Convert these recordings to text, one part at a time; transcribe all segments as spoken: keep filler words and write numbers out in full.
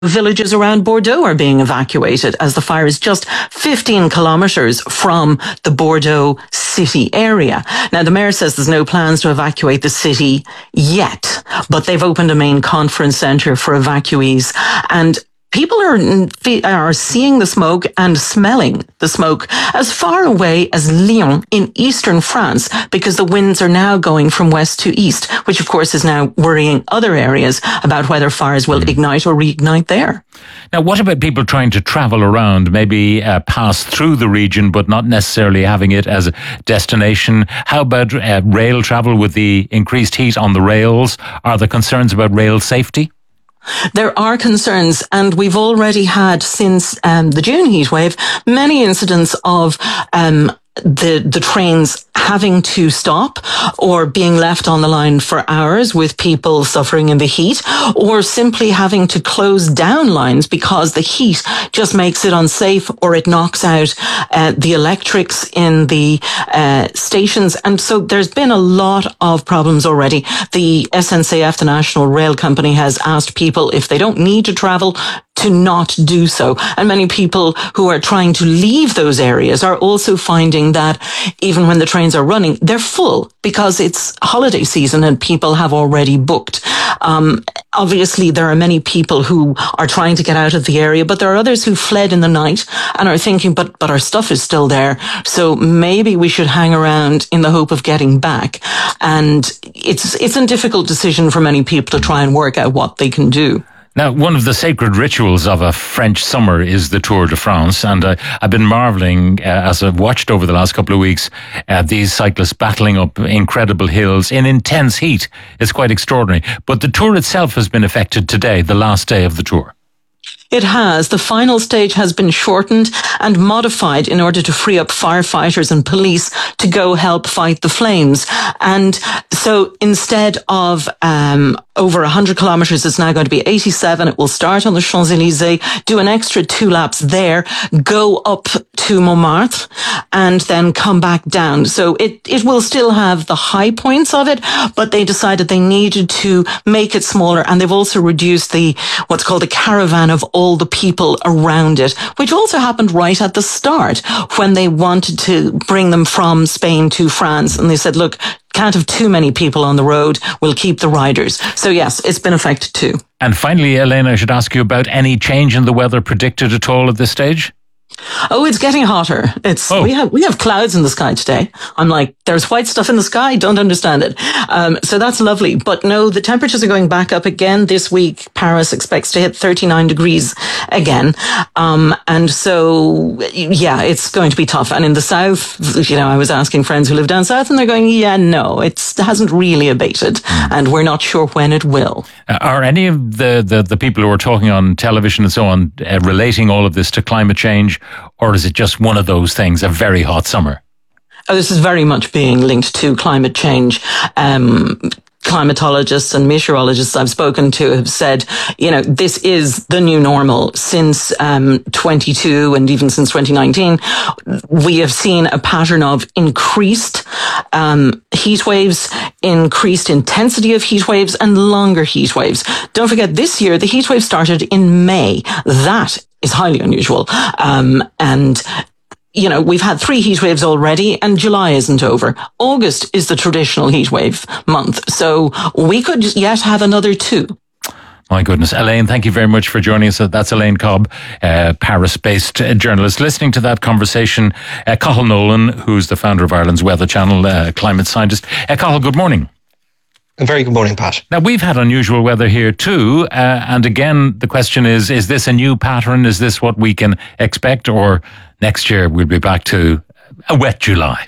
Villages around Bordeaux are being evacuated as the fire is just fifteen kilometres from the Bordeaux city area. Now, the mayor says there's no plans to evacuate the city yet, but they've opened a main conference centre for evacuees, and people are are seeing the smoke and smelling the smoke as far away as Lyon in eastern France, because the winds are now going from west to east, which of course is now worrying other areas about whether fires will ignite or reignite there. Now, what about people trying to travel around, maybe uh, pass through the region, but not necessarily having it as a destination? How about uh, rail travel with the increased heat on the rails? Are there concerns about rail safety? There are concerns, and we've already had, since um, the June heatwave, many incidents of um, the the trains having to stop or being left on the line for hours with people suffering in the heat, or simply having to close down lines because the heat just makes it unsafe, or it knocks out uh, the electrics in the uh, stations. And so there's been a lot of problems already. The S N C F, the National Rail Company, has asked people, if they don't need to travel, to not do so. And many people who are trying to leave those areas are also finding that even when the trains are running, they're full because it's holiday season and people have already booked. Um, obviously, there are many people who are trying to get out of the area, but there are others who fled in the night and are thinking, but, but our stuff is still there. So maybe we should hang around in the hope of getting back. And it's, it's a difficult decision for many people to try and work out what they can do. Now, one of the sacred rituals of a French summer is the Tour de France, and uh, I've been marvelling uh, as I've watched over the last couple of weeks uh, these cyclists battling up incredible hills in intense heat. It's quite extraordinary. But the Tour itself has been affected today, the last day of the Tour. It has. The final stage has been shortened and modified in order to free up firefighters and police to go help fight the flames. And so instead of um, over one hundred kilometres, it's now going to be eighty-seven. It will start on the Champs-Élysées, do an extra two laps there, go up to Montmartre, and then come back down. So it, it will still have the high points of it, but they decided they needed to make it smaller, and they've also reduced the what's called a caravan of all the people around it, which also happened right at the start when they wanted to bring them from Spain to France. And they said, look, can't have too many people on the road. We'll keep the riders. So yes, it's been affected too. And finally, Elaine, I should ask you about any change in the weather predicted at all at this stage? Oh, it's getting hotter. It's oh. we have we have clouds in the sky today. I'm like, there's white stuff in the sky. Don't understand it. Um, so that's lovely. But no, the temperatures are going back up again this week. Paris expects to hit thirty-nine degrees again. Um, and so yeah, it's going to be tough. And in the south, you know, I was asking friends who live down south, and they're going, yeah, no, it's, it hasn't really abated, mm. and we're not sure when it will. Uh, are any of the, the the people who are talking on television and so on uh, relating all of this to climate change? Or is it just one of those things, a very hot summer? Oh, this is very much being linked to climate change. Um, climatologists and meteorologists I've spoken to have said, you know, this is the new normal. Since um, twenty-two and even since twenty nineteen, we have seen a pattern of increased um, heat waves, increased intensity of heat waves, and longer heat waves. Don't forget, this year, the heat wave started in May. That is highly unusual. Um, and, you know, we've had three heat waves already, and July isn't over. August is the traditional heat wave month. So we could yet have another two. My goodness. Elaine, thank you very much for joining us. That's Elaine Cobb, uh, Paris-based journalist. Listening to that conversation, uh, Cathal Nolan, who's the founder of Ireland's Weather Channel, uh, climate scientist. Uh, Cathal, good morning. A very good morning, Pat. Now, we've had unusual weather here too, uh, and again, the question is, is this a new pattern? Is this what we can expect? Or next year we'll be back to a wet July?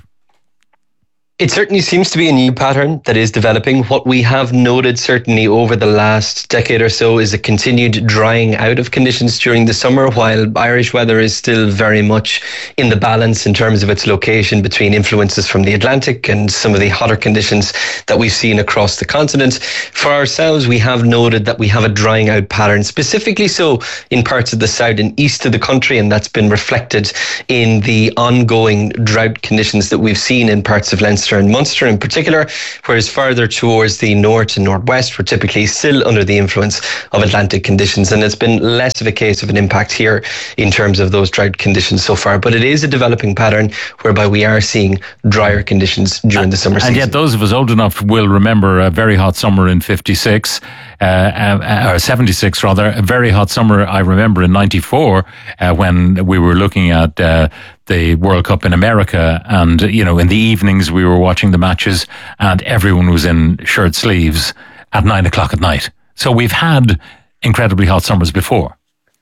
It certainly seems to be a new pattern that is developing. What we have noted certainly over the last decade or so is a continued drying out of conditions during the summer, while Irish weather is still very much in the balance in terms of its location between influences from the Atlantic and some of the hotter conditions that we've seen across the continent. For ourselves, we have noted that we have a drying out pattern, specifically so in parts of the south and east of the country, and that's been reflected in the ongoing drought conditions that we've seen in parts of Leinster Leinster and Munster in particular, whereas further towards the north and northwest, we're typically still under the influence of Atlantic conditions, and it's been less of a case of an impact here in terms of those drought conditions so far. But it is a developing pattern whereby we are seeing drier conditions during the summer season. And yet those of us old enough will remember a very hot summer in fifty-six, uh, uh, or seventy-six rather, a very hot summer I remember in ninety-four, uh, when we were looking at uh, the World Cup in America, and you know, in the evenings we were watching the matches and everyone was in shirt sleeves at nine o'clock at night. So we've had incredibly hot summers before.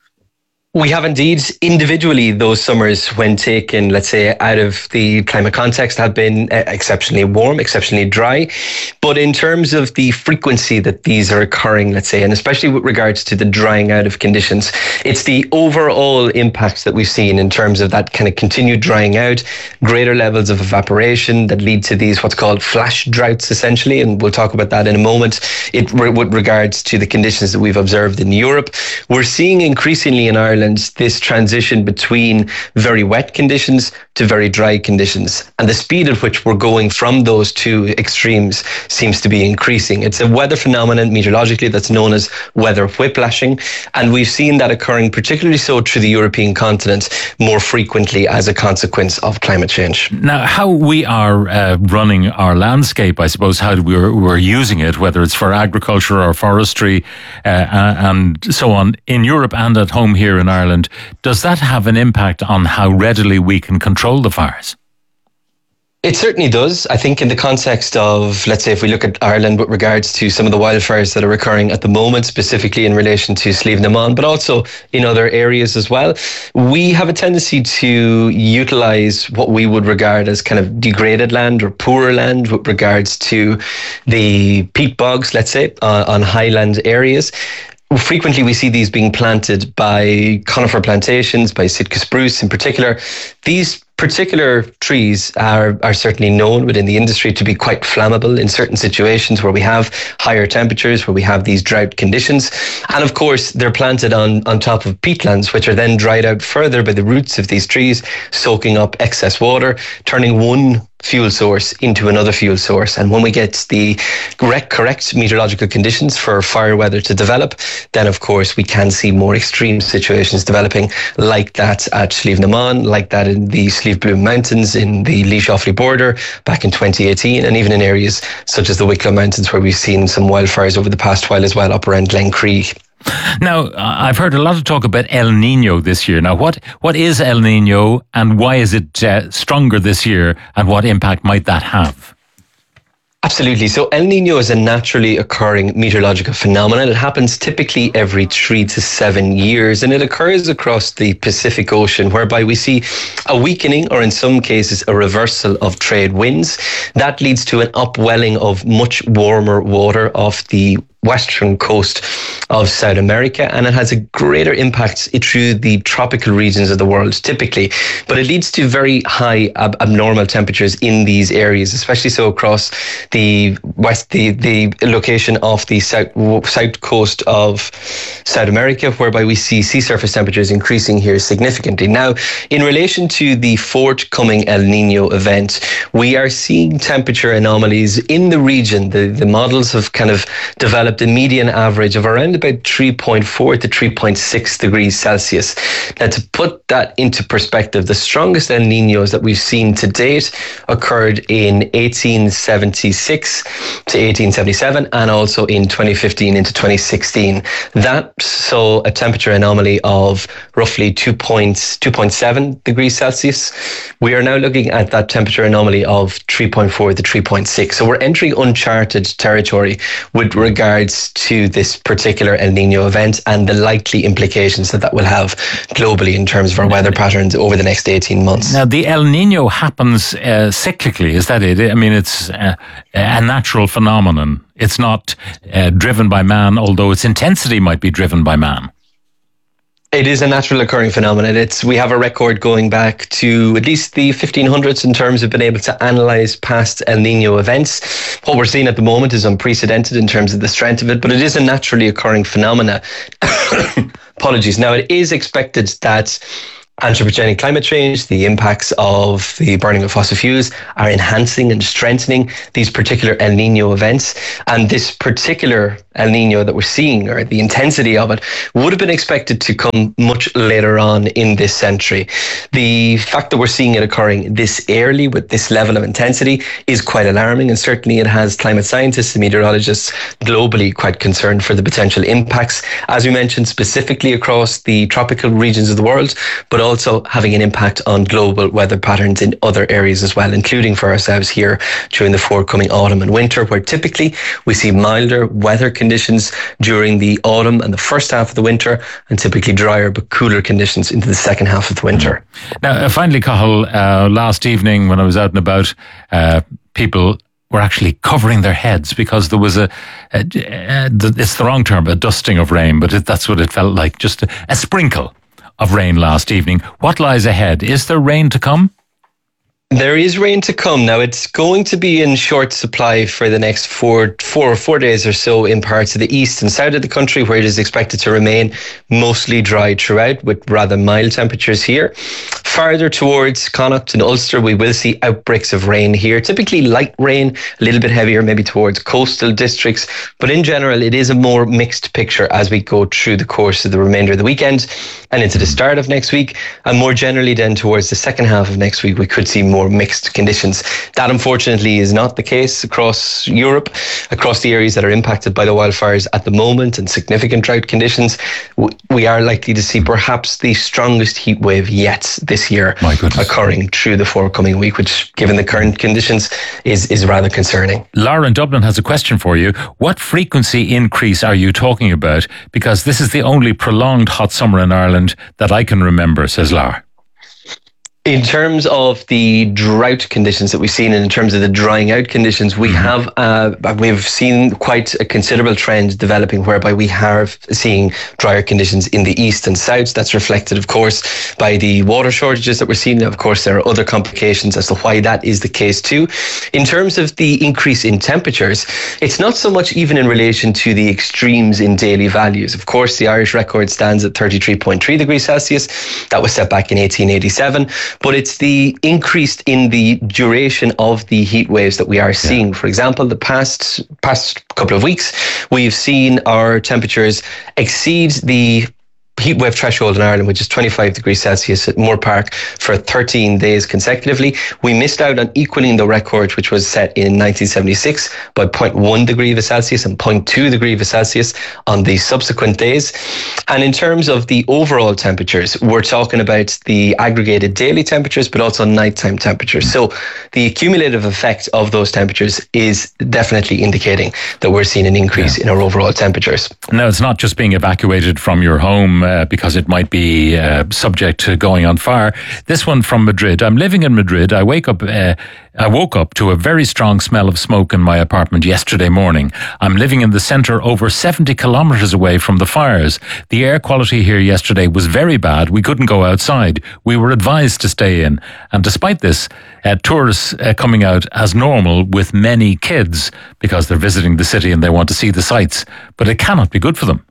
We have indeed. Individually, those summers, when taken, let's say, out of the climate context, have been exceptionally warm, exceptionally dry. But in terms of the frequency that these are occurring, let's say, and especially with regards to the drying out of conditions, it's the overall impacts that we've seen in terms of that kind of continued drying out, greater levels of evaporation that lead to these what's called flash droughts, essentially. And we'll talk about that in a moment. It, with regards to the conditions that we've observed in Europe, we're seeing increasingly in Ireland this transition between very wet conditions to very dry conditions. And the speed at which we're going from those two extremes seems to be increasing. It's a weather phenomenon meteorologically that's known as weather whiplashing. And we've seen that occurring particularly so through the European continent more frequently as a consequence of climate change. Now, how we are uh, running our landscape, I suppose, how we're, we're using it, whether it's for agriculture or forestry uh, and so on, in Europe and at home here in Ireland, does that have an impact on how readily we can control the fires? It certainly does. I think in the context of, let's say, if we look at Ireland with regards to some of the wildfires that are occurring at the moment, specifically in relation to Slieve na Mon, but also in other areas as well, we have a tendency to utilise what we would regard as kind of degraded land or poorer land with regards to the peat bogs, let's say, uh, on highland areas. Frequently, we see these being planted by conifer plantations, by Sitka spruce in particular. These particular trees are, are certainly known within the industry to be quite flammable in certain situations where we have higher temperatures, where we have these drought conditions. And of course, they're planted on, on top of peatlands, which are then dried out further by the roots of these trees, soaking up excess water, turning one fuel source into another fuel source. And when we get the correct, correct meteorological conditions for fire weather to develop, then of course we can see more extreme situations developing, like that at Slieve na Mon, like that in the Slieve Bloom Mountains in the Laois Offaly border back in twenty eighteen, and even in areas such as the Wicklow Mountains, where we've seen some wildfires over the past while as well, up around Glencree. Now, I've heard a lot of talk about El Nino this year. Now, what what is El Nino, and why is it uh, stronger this year, and what impact might that have? Absolutely. So El Nino is a naturally occurring meteorological phenomenon. It happens typically every three to seven years, and it occurs across the Pacific Ocean, whereby we see a weakening, or in some cases, a reversal of trade winds. That leads to an upwelling of much warmer water off the western coast of South America, and it has a greater impact through the tropical regions of the world typically, but it leads to very high ab- abnormal temperatures in these areas, especially so across the west, the, the location of the south, south coast of South America, whereby we see sea surface temperatures increasing here significantly. Now, in relation to the forthcoming El Nino event, we are seeing temperature anomalies in the region. The, the models have kind of developed a median average of around about three point four to three point six degrees Celsius. Now, to put that into perspective, the strongest El Niños that we've seen to date occurred in eighteen seventy-six to eighteen seventy-seven, and also in twenty fifteen into twenty sixteen. That saw a temperature anomaly of roughly two point seven degrees Celsius. We are now looking at that temperature anomaly of three point four to three point six. So we're entering uncharted territory with regard to this particular El Nino event and the likely implications that that will have globally in terms of our weather patterns over the next eighteen months. Now, the El Nino happens uh, cyclically, is that it? I mean, it's uh, a natural phenomenon. It's not uh, driven by man, although its intensity might be driven by man. It is a natural occurring phenomenon. It's we have a record going back to at least the fifteen hundreds in terms of being able to analyse past El Nino events. What we're seeing at the moment is unprecedented in terms of the strength of it, but it is a naturally occurring phenomena. Apologies. Now, it is expected that anthropogenic climate change, the impacts of the burning of fossil fuels are enhancing and strengthening these particular El Nino events. And this particular El Nino that we're seeing, or the intensity of it, would have been expected to come much later on in this century. The fact that we're seeing it occurring this early with this level of intensity is quite alarming, and certainly it has climate scientists and meteorologists globally quite concerned for the potential impacts, as we mentioned, specifically across the tropical regions of the world, but also also having an impact on global weather patterns in other areas as well, including for ourselves here during the forthcoming autumn and winter, where typically we see milder weather conditions during the autumn and the first half of the winter, and typically drier but cooler conditions into the second half of the winter. Now, uh, finally, Cathal, uh, last evening when I was out and about, uh, people were actually covering their heads because there was a, a, a it's the wrong term, a dusting of rain, but it, that's what it felt like, just a, a sprinkle of rain last evening. What lies ahead? Is there rain to come? There is rain to come. Now, it's going to be in short supply for the next four, four or four days or so in parts of the east and south of the country, where it is expected to remain mostly dry throughout with rather mild temperatures here. Farther towards Connacht and Ulster, we will see outbreaks of rain here, typically light rain, a little bit heavier maybe towards coastal districts. But in general, it is a more mixed picture as we go through the course of the remainder of the weekend and into the start of next week. And more generally then towards the second half of next week, we could see more mixed conditions. That unfortunately is not the case across Europe, across the areas that are impacted by the wildfires at the moment and significant drought conditions. We are likely to see perhaps the strongest heat wave yet this year occurring through the forthcoming week, which, given the current conditions, is, is rather concerning. Laura in Dublin has a question for you. What frequency increase are you talking about? Because this is the only prolonged hot summer in Ireland that I can remember, says Laura. In terms of the drought conditions that we've seen, and in terms of the drying out conditions, we have uh, we've seen quite a considerable trend developing, whereby we are seeing drier conditions in the east and south. That's reflected, of course, by the water shortages that we're seeing. Of course, there are other complications as to why that is the case too. In terms of the increase in temperatures, it's not so much even in relation to the extremes in daily values. Of course, the Irish record stands at thirty-three point three degrees Celsius. That was set back in eighteen eighty-seven. But it's the increase in the duration of the heat waves that we are seeing. Yeah. For example, the past past couple of weeks, we've seen our temperatures exceed the heat wave threshold in Ireland, which is twenty-five degrees Celsius at Moore Park for thirteen days consecutively. We missed out on equaling the record, which was set in nineteen seventy-six by zero point one degree Celsius and zero point two degree Celsius on the subsequent days. And in terms of the overall temperatures, we're talking about the aggregated daily temperatures, but also nighttime temperatures. So the cumulative effect of those temperatures is definitely indicating that we're seeing an increase yeah. in our overall temperatures. No, it's not just being evacuated from your home uh, because it might be uh, subject to going on fire. This one from Madrid. I'm living in Madrid. I wake up... Uh, I woke up to a very strong smell of smoke in my apartment yesterday morning. I'm living in the centre over seventy kilometres away from the fires. The air quality here yesterday was very bad. We couldn't go outside. We were advised to stay in. And despite this, uh, tourists uh, coming out as normal with many kids because they're visiting the city and they want to see the sights. But it cannot be good for them.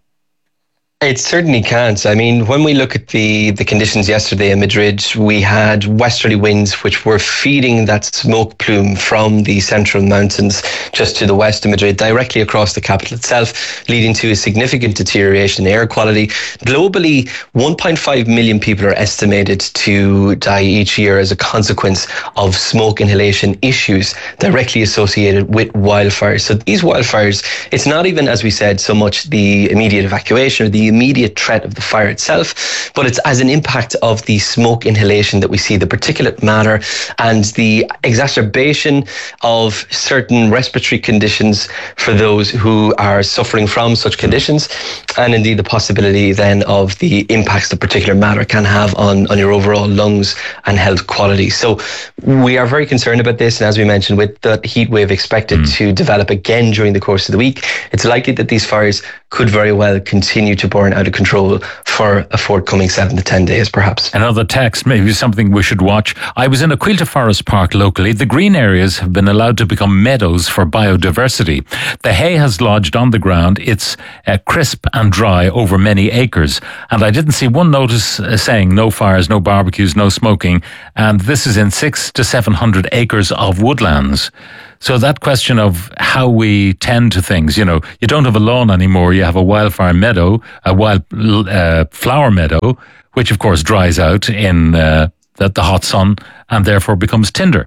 It certainly can't. I mean, when we look at the, the conditions yesterday in Madrid, we had westerly winds which were feeding that smoke plume from the central mountains just to the west of Madrid, directly across the capital itself, leading to a significant deterioration in air quality. Globally, one point five million people are estimated to die each year as a consequence of smoke inhalation issues directly associated with wildfires. So these wildfires, it's not even, as we said, so much the immediate evacuation or the immediate threat of the fire itself, but it's as an impact of the smoke inhalation that we see the particulate matter and the exacerbation of certain respiratory conditions for those who are suffering from such conditions, and indeed the possibility then of the impacts the particulate matter can have on, on your overall lungs and health quality. So we are very concerned about this, and as we mentioned, with the heat wave expected mm. to develop again during the course of the week, it's likely that these fires could very well continue to burn pouring out of control for a forthcoming seven to ten days, perhaps. Another text, maybe something we should watch. I was in Aquilta Forest Park locally. The green areas have been allowed to become meadows for biodiversity. The hay has lodged on the ground. It's uh, crisp and dry over many acres. And I didn't see one notice uh, saying no fires, no barbecues, no smoking. And this is in six to seven hundred acres of woodlands. So that question of how we tend to things, you know, you don't have a lawn anymore, you have a wildfire meadow, a wild uh, flower meadow, which of course dries out in uh, the, the hot sun and therefore becomes tinder.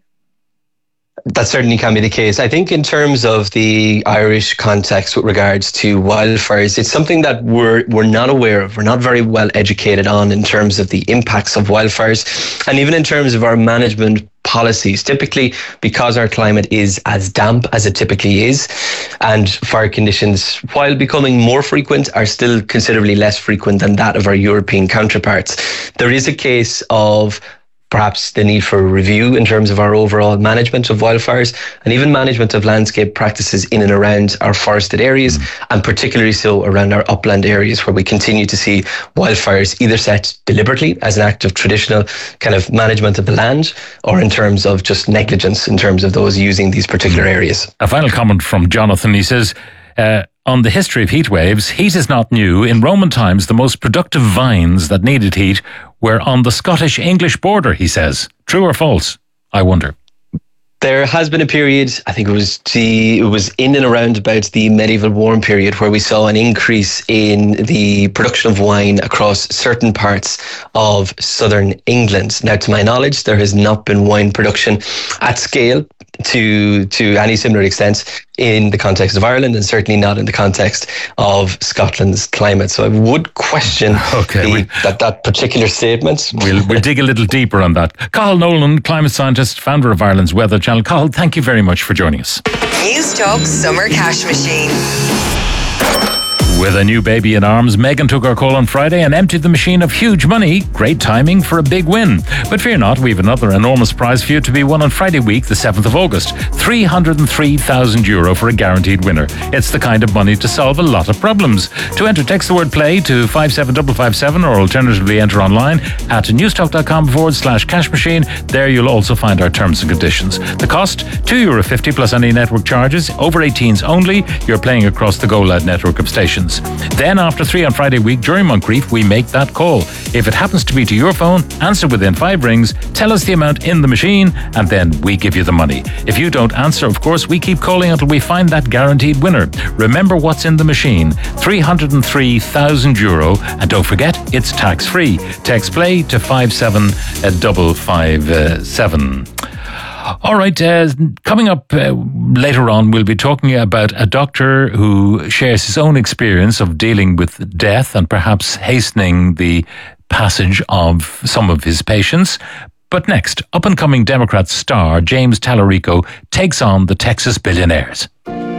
That certainly can be the case. I think in terms of the Irish context with regards to wildfires, it's something that we're we're not aware of. We're not very well educated on in terms of the impacts of wildfires, and even in terms of our management policies. Typically, because our climate is as damp as it typically is, and fire conditions, while becoming more frequent, are still considerably less frequent than that of our European counterparts. There is a case of perhaps the need for a review in terms of our overall management of wildfires and even management of landscape practices in and around our forested areas, mm. and particularly so around our upland areas where we continue to see wildfires either set deliberately as an act of traditional kind of management of the land or in terms of just negligence in terms of those using these particular areas. A final comment from Jonathan. He says, uh, on the history of heat waves, heat is not new. In Roman times, the most productive vines that needed heat were on the Scottish-English border, he says. True or false? I wonder. There has been a period, I think it was the, it was in and around about the medieval warm period, where we saw an increase in the production of wine across certain parts of southern England. Now, to my knowledge, there has not been wine production at scale to to any similar extent in the context of Ireland, and certainly not in the context of Scotland's climate. So I would question okay, the, we, that, that particular statement. We'll, we'll dig a little deeper on that. Cathal Nolan, climate scientist, founder of Ireland's Weather Channel. Cathal, thank you very much for joining us. News Talk Summer Cash Machine. With a new baby in arms, Megan took our call on Friday and emptied the machine of huge money. Great timing for a big win. But fear not, we have another enormous prize for you to be won on Friday week, the seventh of August. three hundred three thousand euro for a guaranteed winner. It's the kind of money to solve a lot of problems. To enter, text the word play to five seven five five seven or alternatively enter online at newstalk.com forward slash cash machine. There you'll also find our terms and conditions. The cost, two euro fifty plus any network charges. Over eighteens only. You're playing across the Go Loud network of stations. Then after three on Friday week during Moncrief, we make that call. If it happens to be to your phone, answer within five rings, tell us the amount in the machine, and then we give you the money. If you don't answer, of course, we keep calling until we find that guaranteed winner. Remember what's in the machine, three hundred three thousand euro, and don't forget, it's tax-free. Text play to five seven five five seven. All right, uh, coming up uh, later on, we'll be talking about a doctor who shares his own experience of dealing with death and perhaps hastening the passage of some of his patients. But next, up-and-coming Democrat star James Tallarico takes on the Texas billionaires.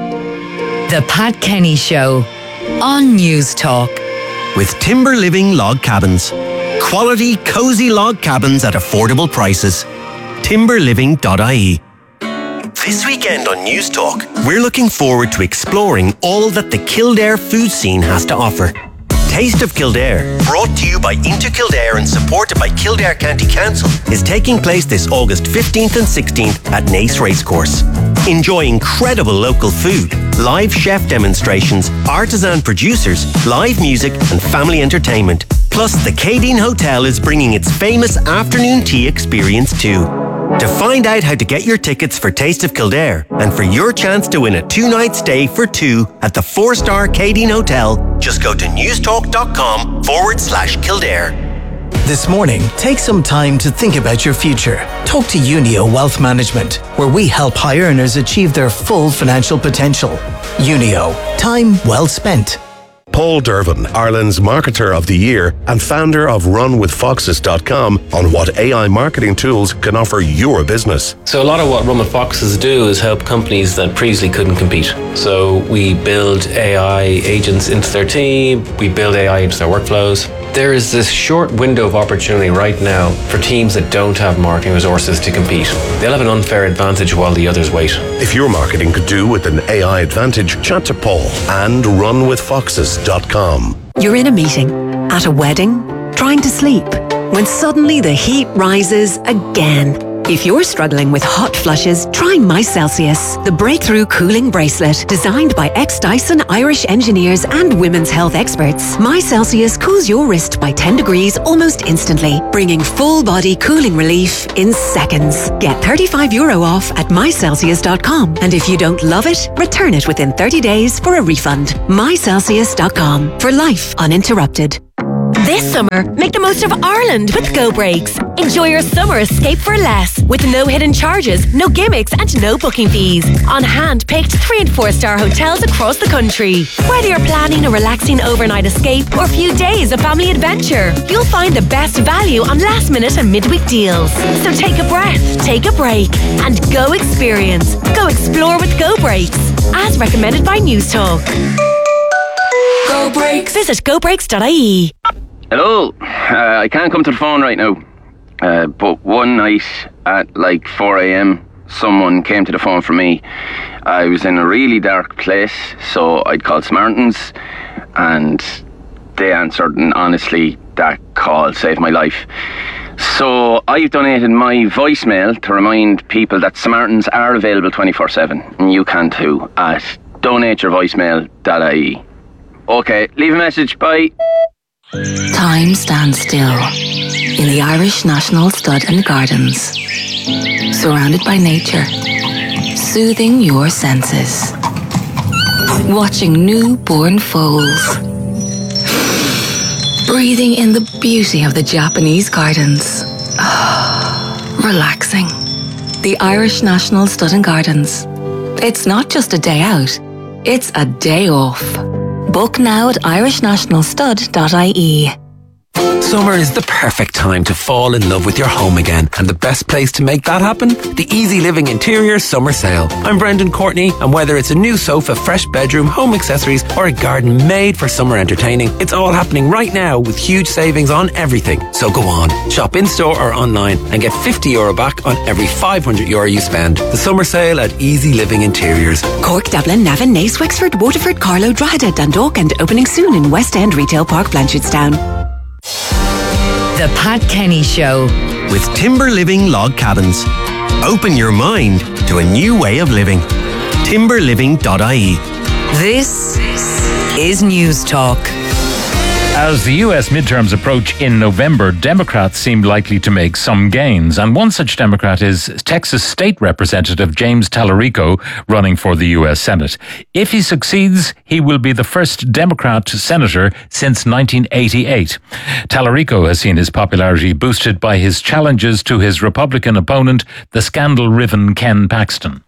The Pat Kenny Show on News Talk. With Timber Living Log Cabins. Quality, cosy log cabins at affordable prices. timber living dot I E. This weekend on News Talk, we're looking forward to exploring all that the Kildare food scene has to offer. Taste of Kildare, brought to you by Into Kildare and supported by Kildare County Council, is taking place this August fifteenth and sixteenth at Naas Racecourse. Enjoy incredible local food, live chef demonstrations, artisan producers, live music and family entertainment. Plus, the Cadine Hotel is bringing its famous afternoon tea experience too. To find out how to get your tickets for Taste of Kildare and for your chance to win a two-night stay for two at the four-star Cadine Hotel, just go to newstalk.com forward slash Kildare. This morning, take some time to think about your future. Talk to Unio Wealth Management, where we help high earners achieve their full financial potential. Unio, time well spent. Paul Dervin, Ireland's Marketer of the Year and founder of run with foxes dot com, on what A I marketing tools can offer your business. So a lot of what Run with Foxes do is help companies that previously couldn't compete. So we build A I agents into their team, we build A I into their workflows. There is this short window of opportunity right now for teams that don't have marketing resources to compete. They'll have an unfair advantage while the others wait. If your marketing could do with an A I advantage, chat to Paul and run with foxes dot com. You're in a meeting, at a wedding, trying to sleep, when suddenly the heat rises again. If you're struggling with hot flushes, try My Celsius, the breakthrough cooling bracelet designed by ex-Dyson Irish engineers and women's health experts. My Celsius cools your wrist by ten degrees almost instantly, bringing full-body cooling relief in seconds. Get thirty-five euro off at my celsius dot com, and if you don't love it, return it within thirty days for a refund. my celsius dot com, for life uninterrupted. This summer, make the most of Ireland with Go Breaks. Enjoy your summer escape for less, with no hidden charges, no gimmicks and no booking fees. On hand-picked three and four star hotels across the country. Whether you're planning a relaxing overnight escape or a few days of family adventure, you'll find the best value on last minute and midweek deals. So take a breath, take a break, and go experience. Go explore with Go Breaks, as recommended by News Talk. Go Breaks. Visit go breaks dot I E. Hello, uh, I can't come to the phone right now, uh, but one night at like four a.m. someone came to the phone for me. I was in a really dark place, so I'd called Samaritans, and they answered, and honestly, that call saved my life. So I've donated my voicemail to remind people that Samaritans are available twenty-four seven, and you can too, at donate your voicemail dot I E. Okay, leave a message, bye. Time stands still in the Irish National Stud and Gardens, surrounded by nature, soothing your senses, watching newborn foals, breathing in the beauty of the Japanese gardens, relaxing. The Irish National Stud and Gardens. It's not just a day out, it's a day off. Book now at irish national stud dot I E. Summer is the perfect time to fall in love with your home again, and the best place to make that happen? The Easy Living Interior Summer Sale. I'm Brendan Courtney, and whether it's a new sofa, fresh bedroom, home accessories, or a garden made for summer entertaining, it's all happening right now with huge savings on everything. So go on, shop in-store or online and get fifty euro back on every five hundred euro you spend. The Summer Sale at Easy Living Interiors. Cork, Dublin, Navan, Naas, Wexford, Waterford, Carlow, Drogheda, Dundalk, and opening soon in West End Retail Park, Blanchardstown. The Pat Kenny Show with Timber Living Log Cabins. Open your mind to a new way of living. timber living dot I E. This is News Talk. As the U S midterms approach in November, Democrats seem likely to make some gains. And one such Democrat is Texas State Representative James Tallarico, running for the U S Senate. If he succeeds, he will be the first Democrat senator since nineteen eighty-eight. Tallarico has seen his popularity boosted by his challenges to his Republican opponent, the scandal-riven Ken Paxton.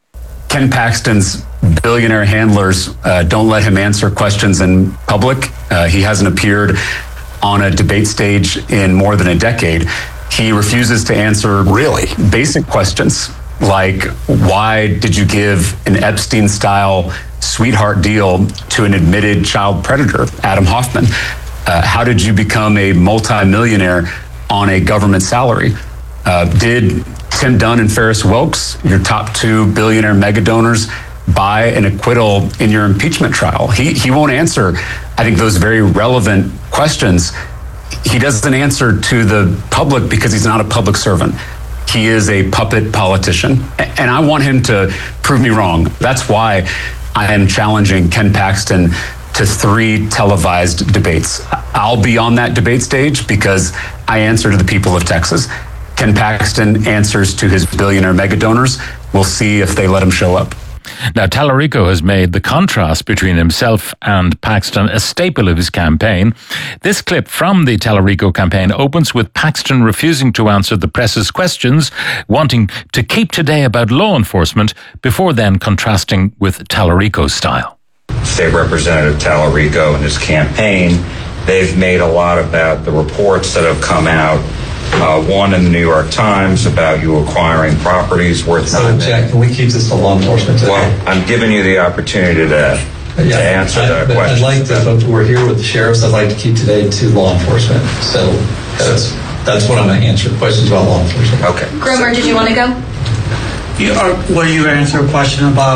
Ken Paxton's billionaire handlers uh, don't let him answer questions in public. Uh, he hasn't appeared on a debate stage in more than a decade. He refuses to answer really basic questions like, why did you give an Epstein-style sweetheart deal to an admitted child predator, Adam Hoffman? Uh, how did you become a multimillionaire on a government salary? Uh, did Tim Dunn and Ferris Wilkes, your top two billionaire mega donors, buy an acquittal in your impeachment trial? He he won't answer, I think, those very relevant questions. He doesn't answer to the public because he's not a public servant. He is a puppet politician, and I want him to prove me wrong. That's why I am challenging Ken Paxton to three televised debates. I'll be on that debate stage because I answer to the people of Texas. Ken Paxton answers to his billionaire mega donors. We'll see if they let him show up. Now, Tallarico has made the contrast between himself and Paxton a staple of his campaign. This clip from the Tallarico campaign opens with Paxton refusing to answer the press's questions, wanting to keep today about law enforcement, before then contrasting with Tallarico's style. State Representative Tallarico and his campaign, they've made a lot about the reports that have come out. Uh, one in the New York Times about you acquiring properties worth so, nine Jack, can we keep this to law enforcement today? Well, I'm giving you the opportunity to, yeah, to answer I, that question. I'd like to, we're here with the sheriffs, I'd like to keep today to law enforcement. So that's, that's what I'm going to answer, questions about law enforcement. Okay. Gromer, did you want to go? You are, well, you answer a question about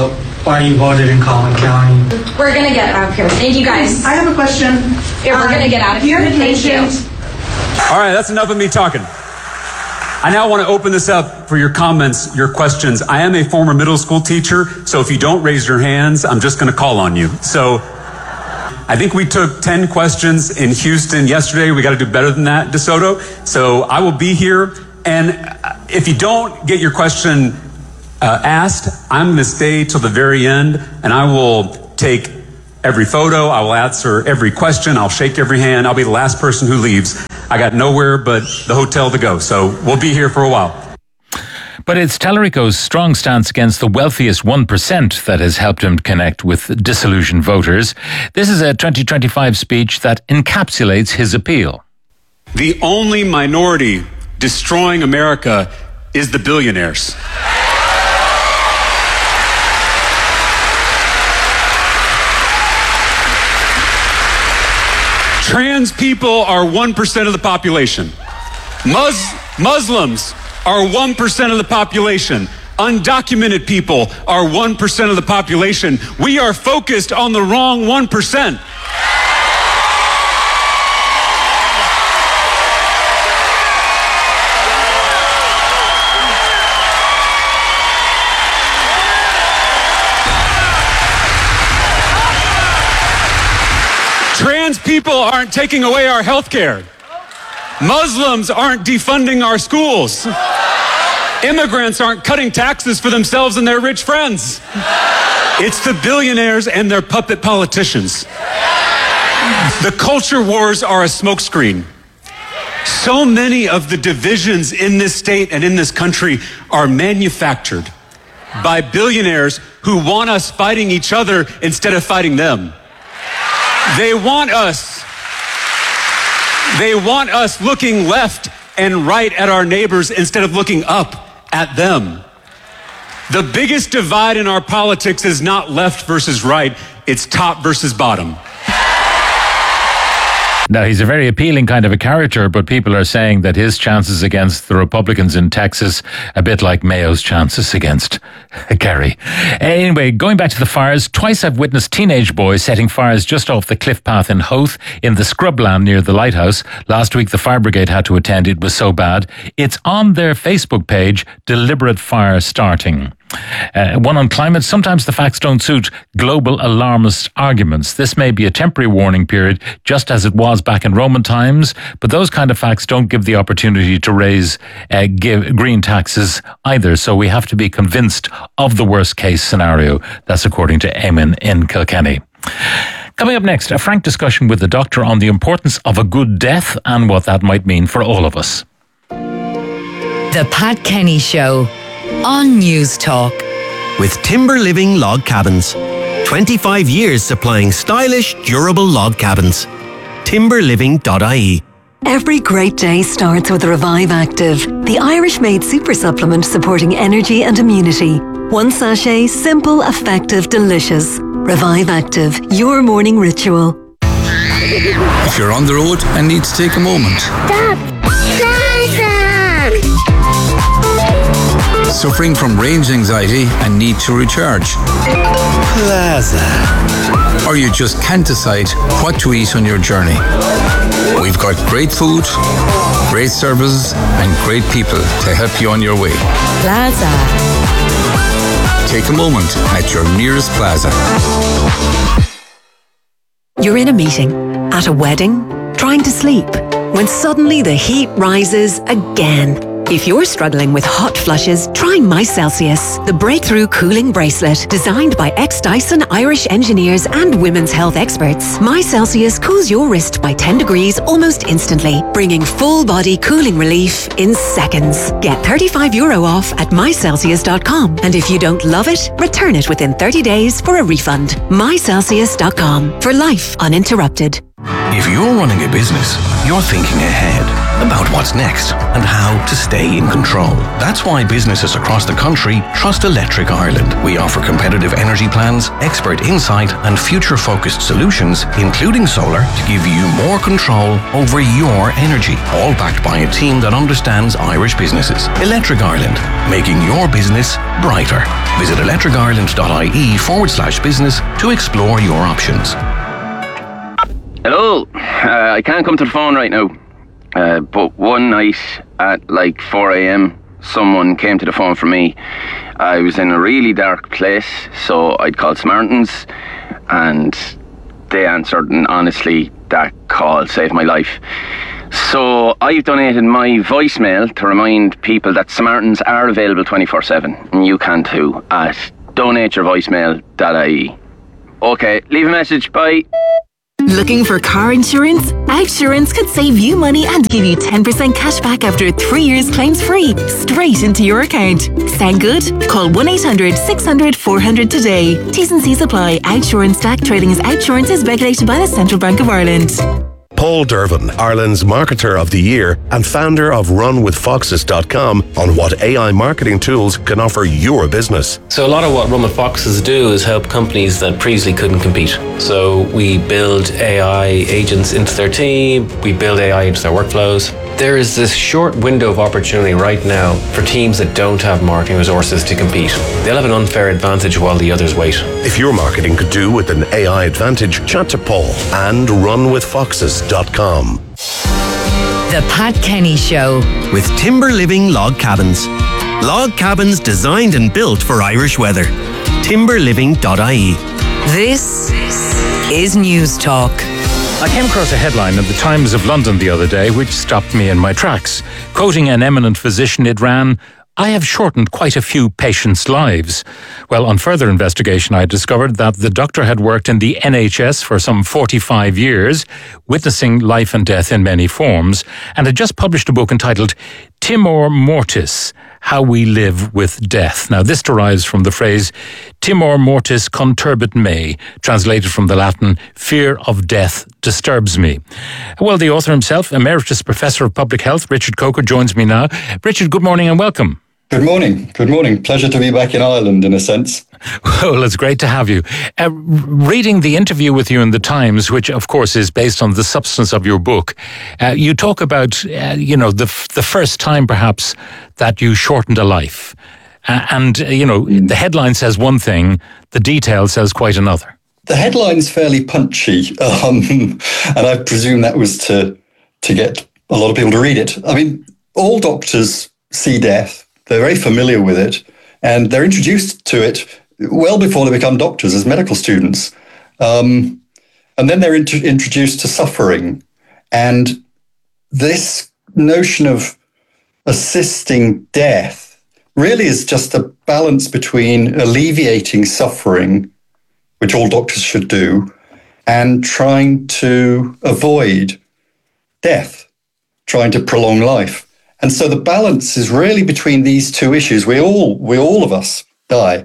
why you voted in Collin County. We're gonna get out of here. Thank you guys. I have a question. Yeah, we're Um, gonna get out of here. you had Thank you. mentioned- All right, that's enough of me talking. I now want to open this up for your comments, your questions. I am a former middle school teacher, so if you don't raise your hands, I'm just going to call on you. So I think we took ten questions in Houston yesterday. We got to do better than that, DeSoto. So I will be here. And if you don't get your question uh, asked, I'm going to stay till the very end, and I will take every photo. I will answer every question. I'll shake every hand. I'll be the last person who leaves. I got nowhere but the hotel to go. So we'll be here for a while. But it's Tallarico's strong stance against the wealthiest one percent that has helped him connect with disillusioned voters. This is a twenty twenty-five speech that encapsulates his appeal. The only minority destroying America is the billionaires. Trans people are one percent of the population. Mus- Muslims are one percent of the population. Undocumented people are one percent of the population. We are focused on the wrong one percent. Trans people aren't taking away our health care. Muslims aren't defunding our schools. Immigrants aren't cutting taxes for themselves and their rich friends. It's the billionaires and their puppet politicians. The culture wars are a smokescreen. So many of the divisions in this state and in this country are manufactured by billionaires who want us fighting each other instead of fighting them. They want us, they want us looking left and right at our neighbors instead of looking up at them. The biggest divide in our politics is not left versus right, it's top versus bottom. Now, he's a very appealing kind of a character, but people are saying that his chances against the Republicans in Texas, a bit like Mayo's chances against Kerry. Anyway, going back to the fires, twice I've witnessed teenage boys setting fires just off the cliff path in Howth in the scrubland near the lighthouse. Last week, the fire brigade had to attend. It was so bad. It's on their Facebook page, Deliberate Fire Starting. Uh, one on climate. Sometimes the facts don't suit global alarmist arguments. This may be a temporary warning period, just as it was back in Roman times, but those kind of facts don't give the opportunity to raise uh, give green taxes either. So we have to be convinced of the worst case scenario. That's according to Eamon in Kilkenny. Coming up next, a frank discussion with the doctor on the importance of a good death and what that might mean for all of us. The Pat Kenny Show on News Talk. With Timber Living Log Cabins. twenty-five years supplying stylish, durable log cabins. timber living dot I E. Every great day starts with Revive Active, the Irish-made super supplement supporting energy and immunity. One sachet, simple, effective, delicious. Revive Active, your morning ritual. If you're on the road and need to take a moment. Stop! Suffering from range anxiety and need to recharge. Plaza. Or you just can't decide what to eat on your journey. We've got great food, great services, and great people to help you on your way. Plaza. Take a moment at your nearest Plaza. You're in a meeting, at a wedding, trying to sleep, when suddenly the heat rises again. If you're struggling with hot flushes, try My Celsius, the breakthrough cooling bracelet designed by ex-Dyson Irish engineers and women's health experts. My Celsius cools your wrist by ten degrees almost instantly, bringing full-body cooling relief in seconds. Get thirty-five euro off at my celsius dot com, and if you don't love it, return it within thirty days for a refund. my celsius dot com, for life uninterrupted. If you're running a business, you're thinking ahead about what's next and how to stay in control. That's why businesses across the country trust Electric Ireland. We offer competitive energy plans, expert insight, and future-focused solutions, including solar, to give you more control over your energy, all backed by a team that understands Irish businesses. Electric Ireland, making your business brighter. Visit electricireland.ie forward slash business to explore your options. Hello, uh, I can't come to the phone right now, uh, but one night at like four a.m. someone came to the phone for me. I was in a really dark place, so I'd called Samaritans, and they answered, and honestly, that call saved my life. So I've donated my voicemail to remind people that Samaritans are available twenty-four seven, and you can too, at donate your voicemail dot I E. Okay, leave a message, bye. Looking for car insurance? Outsurance could save you money and give you ten percent cash back after three years claims free, straight into your account. Sound good? Call one eight hundred six hundred four hundred today. T's and C's apply. Outsurance Stack Trading as Outsurance is regulated by the Central Bank of Ireland. Paul Dervin, Ireland's Marketer of the Year and founder of run with foxes dot com, on what A I marketing tools can offer your business. So a lot of what Run with Foxes do is help companies that previously couldn't compete. So we build A I agents into their team, we build A I into their workflows. There is this short window of opportunity right now for teams that don't have marketing resources to compete. They'll have an unfair advantage while the others wait. If your marketing could do with an A I advantage, chat to Paul and run with foxes dot com. The Pat Kenny Show. With Timber Living Log Cabins. Log cabins designed and built for Irish weather. timber living dot I E. This is News Talk. I came across a headline in the Times of London the other day which stopped me in my tracks. Quoting an eminent physician, it ran, "I have shortened quite a few patients' lives." Well, on further investigation, I discovered that the doctor had worked in the N H S for some forty-five years, witnessing life and death in many forms, and had just published a book entitled Timor Mortis, How We Live with Death. Now, this derives from the phrase timor mortis conturbit me, translated from the Latin, fear of death disturbs me. Well, the author himself, Emeritus Professor of Public Health, Richard Coker, joins me now. Richard, good morning and welcome. Good morning. Good morning. Pleasure to be back in Ireland, in a sense. Well, it's great to have you. Uh, reading the interview with you in the Times, which of course is based on the substance of your book, uh, you talk about, uh, you know, the f- the first time perhaps that you shortened a life. Uh, and, uh, you know, mm. the headline says one thing, the detail says quite another. The headline's fairly punchy, um, and I presume that was to to get a lot of people to read it. I mean, all doctors see death. They're very familiar with it, and they're introduced to it well before they become doctors as medical students. Um, and then they're int- introduced to suffering. And this notion of assisting death really is just a balance between alleviating suffering, which all doctors should do, and trying to avoid death, trying to prolong life. And so the balance is really between these two issues. We all, we all of us die,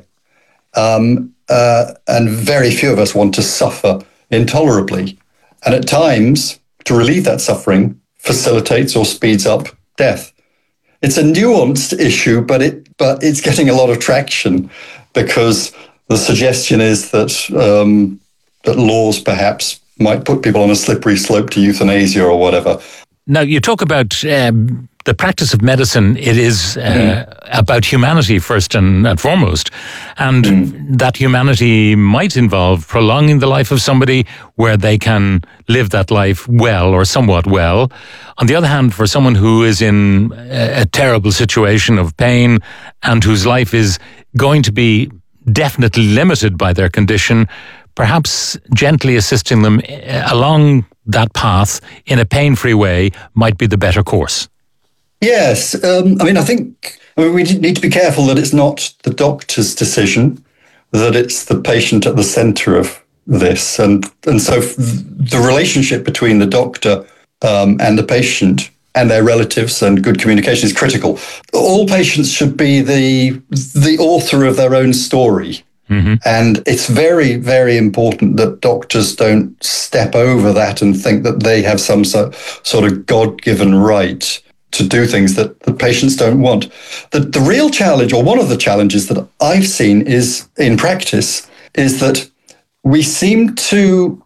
um, uh, and very few of us want to suffer intolerably. And at times, to relieve that suffering facilitates or speeds up death. It's a nuanced issue, but it, but it's getting a lot of traction because the suggestion is that um, that laws perhaps might put people on a slippery slope to euthanasia or whatever. Now, you talk about um, the practice of medicine. It is uh, mm. about humanity first and, and foremost. And mm. that humanity might involve prolonging the life of somebody where they can live that life well or somewhat well. On the other hand, for someone who is in a, a terrible situation of pain and whose life is going to be definitely limited by their condition, perhaps gently assisting them along that path in a pain-free way might be the better course. Yes. Um, I mean, I think I mean, we need to be careful that it's not the doctor's decision, that it's the patient at the centre of this. And and so the relationship between the doctor um, and the patient and their relatives and good communication is critical. All patients should be the the author of their own story. Mm-hmm. And it's very, very important that doctors don't step over that and think that they have some so, sort of God-given right to do things that the patients don't want. The, the real challenge, or one of the challenges that I've seen is in practice, is that we seem to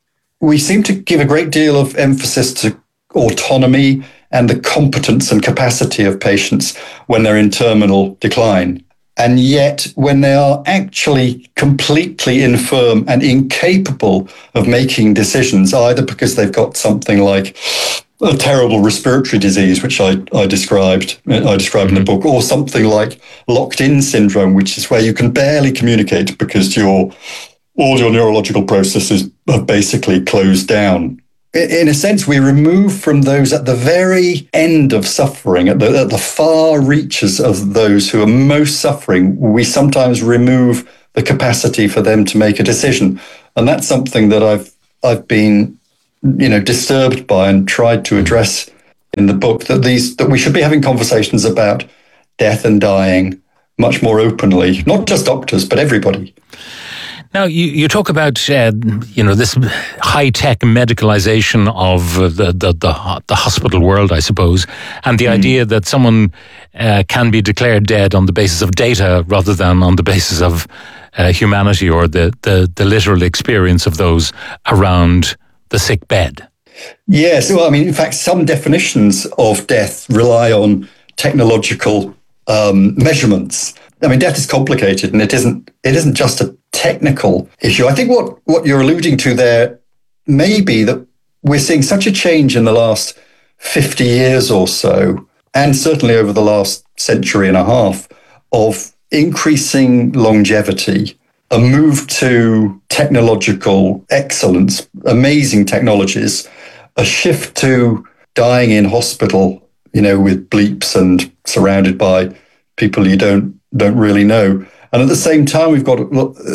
we seem to give a great deal of emphasis to autonomy and the competence and capacity of patients when they're in terminal decline. And yet, when they are actually completely infirm and incapable of making decisions, either because they've got something like a terrible respiratory disease, which I, I described, I described in the book, or something like locked-in syndrome, which is where you can barely communicate because your all your neurological processes have basically closed down. In a sense, we remove from those at the very end of suffering, at the, at the far reaches of those who are most suffering, we sometimes remove the capacity for them to make a decision. And that's something that I've I've been, you know, disturbed by and tried to address in the book, that these that we should be having conversations about death and dying much more openly, not just doctors, but everybody. Now, you, you talk about, uh, you know, this high-tech medicalization of uh, the, the, the, the hospital world, I suppose, and the mm. idea that someone uh, can be declared dead on the basis of data rather than on the basis of uh, humanity or the, the, the literal experience of those around the sick bed. Yes, well, I mean, in fact, some definitions of death rely on technological um, measurements. I mean, death is complicated, and it isn't it isn't just a technical issue. I think what, what you're alluding to there may be that we're seeing such a change in the last fifty years or so, and certainly over the last century and a half, of increasing longevity, a move to technological excellence, amazing technologies, a shift to dying in hospital, you know, with bleeps and surrounded by people you don't don't really know. And at the same time, we've got a,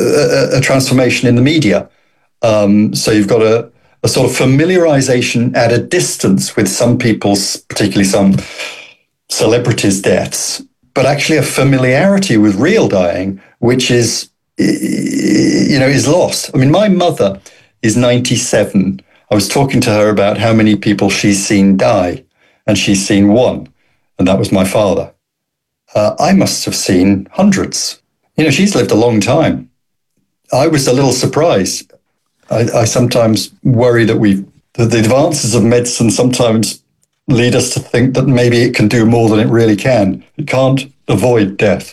a, a transformation in the media. Um, so you've got a, a sort of familiarization at a distance with some people's, particularly some celebrities' deaths, but actually a familiarity with real dying, which is, you know, is lost. I mean, my mother is ninety-seven. I was talking to her about how many people she's seen die, and she's seen one, and that was my father. Uh, I must have seen hundreds. You know, she's lived a long time. I was a little surprised. I, I sometimes worry that we, that the advances of medicine sometimes lead us to think that maybe it can do more than it really can. It can't avoid death.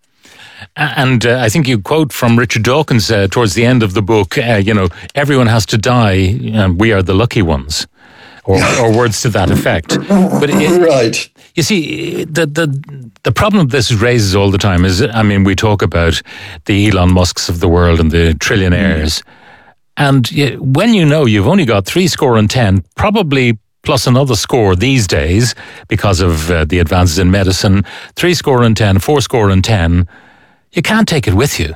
And uh, I think you quote from Richard Dawkins uh, towards the end of the book, uh, you know, everyone has to die, and we are the lucky ones, or, or words to that effect. But it, right. You see, the, the the problem this raises all the time is, I mean, we talk about the Elon Musks of the world and the trillionaires. Mm. And you, when you know you've only got three score and ten, probably plus another score these days because of uh, the advances in medicine, three score and ten, four score and ten, you can't take it with you.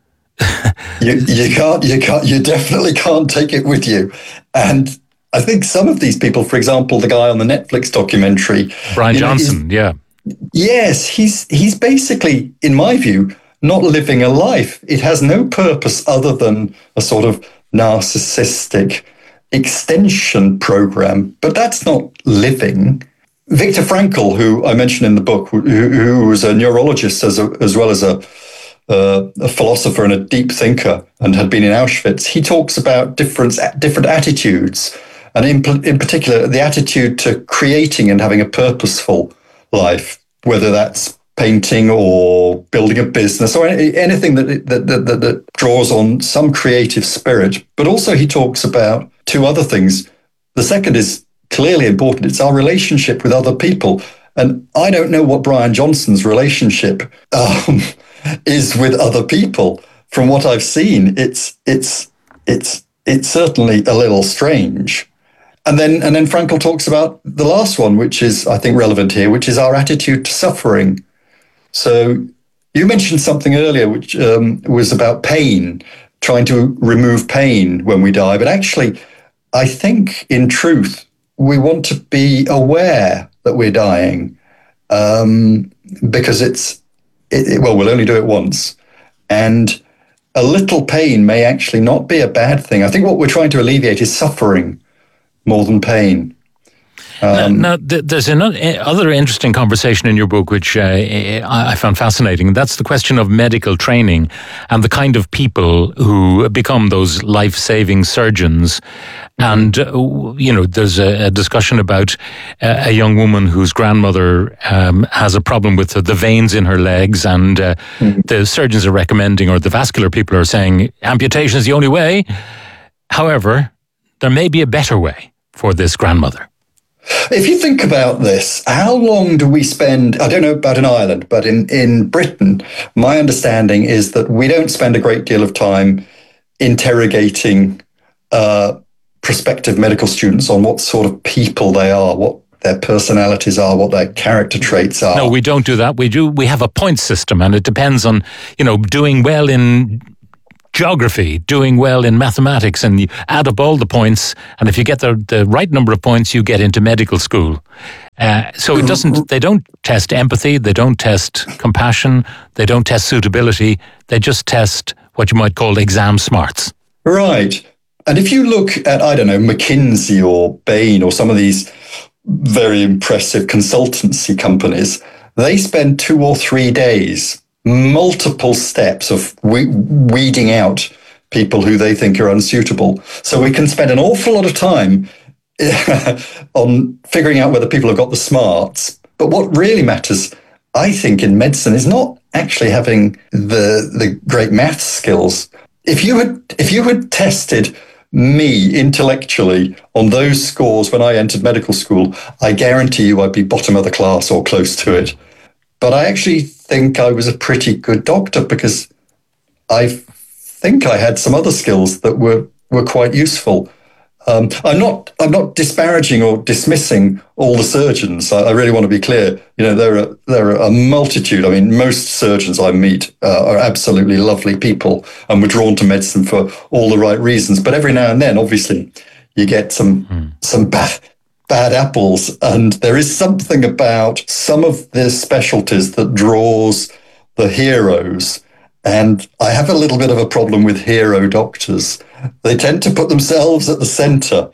you you can't, you can't, you definitely can't take it with you. And I think some of these people, for example, the guy on the Netflix documentary, Brian Johnson, know, yeah. Yes, he's he's basically, in my view, not living a life. It has no purpose other than a sort of narcissistic extension program, but that's not living. Viktor Frankl, who I mentioned in the book, who, who was a neurologist as, a, as well as a, uh, a philosopher and a deep thinker and had been in Auschwitz, he talks about different, different attitudes. And in, in particular, the attitude to creating and having a purposeful life, whether that's painting or building a business or any, anything that, that, that, that, that draws on some creative spirit. But also he talks about two other things. The second is clearly important. It's our relationship with other people. And I don't know what Brian Johnson's relationship um, is with other people. From what I've seen, it's it's it's it's certainly a little strange. And then and then Frankl talks about the last one, which is, I think, relevant here, which is our attitude to suffering. So you mentioned something earlier, which um, was about pain, trying to remove pain when we die. But actually, I think, in truth, we want to be aware that we're dying um, because it's, it, well, we'll only do it once. And a little pain may actually not be a bad thing. I think what we're trying to alleviate is suffering more than pain. Um, now, now, there's another interesting conversation in your book, which uh, I found fascinating. And that's the question of medical training and the kind of people who become those life-saving surgeons. And, uh, you know, there's a, a discussion about uh, a young woman whose grandmother um, has a problem with the, the veins in her legs, and uh, mm-hmm. the surgeons are recommending, or the vascular people are saying, amputation is the only way. However, there may be a better way for this grandmother. If you think about this, how long do we spend, I don't know about in Ireland, but in, in Britain, my understanding is that we don't spend a great deal of time interrogating uh, prospective medical students on what sort of people they are, what their personalities are, what their character traits are. No, we don't do that. We do. We have a point system, and it depends on, you know, doing well in geography, doing well in mathematics, and you add up all the points, and if you get the, the right number of points, you get into medical school. Uh, so it doesn't, they don't test empathy, they don't test compassion, they don't test suitability, they just test what you might call exam smarts. Right. And if you look at, I don't know, McKinsey or Bain or some of these very impressive consultancy companies, they spend two or three days multiple steps of we- weeding out people who they think are unsuitable. So we can spend an awful lot of time on figuring out whether people have got the smarts. But what really matters, I think, in medicine is not actually having the the great math skills. If you had if you had tested me intellectually on those scores when I entered medical school, I guarantee you I'd be bottom of the class or close to it. But I actually think I was a pretty good doctor because I think I had some other skills that were, were quite useful. Um, I'm not I'm not disparaging or dismissing all the surgeons. I, I really want to be clear. You know, there are there are a multitude. I mean, most surgeons I meet uh, are absolutely lovely people and were drawn to medicine for all the right reasons. But every now and then, obviously, you get some mm. some bad. bad apples, and there is something about some of the specialties that draws the heroes, and I have a little bit of a problem with hero doctors. They tend to put themselves at the centre